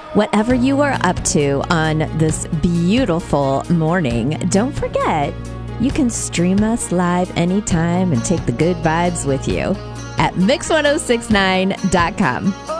Whatever you are up to on this beautiful morning, don't forget, you can stream us live anytime and take the good vibes with you at mix1069.com.